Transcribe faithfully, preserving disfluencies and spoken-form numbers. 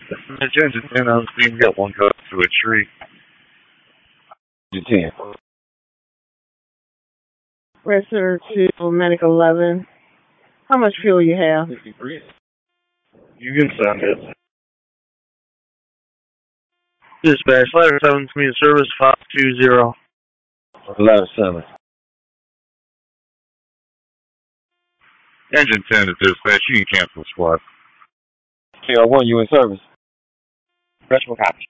Engine ten, I was seeing got one go to a tree. Engine ten. Register to Medic eleven. How much fuel you have? You can send it. Dispatch, ladder seven, community service five two zero. Ladder seven. Engine ten to dispatch, you can cancel squad. K R one, you in service? Reciprocal copy.